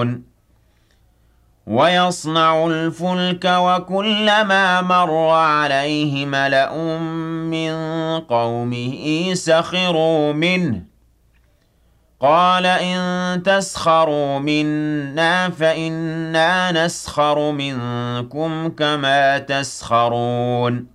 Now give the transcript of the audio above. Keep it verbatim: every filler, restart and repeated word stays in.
يعلمون ويصنع الفلك وكلما مر عليه ملأ من قومه سخروا منه قال إن تسخروا منا فإنا نسخر منكم كما تسخرون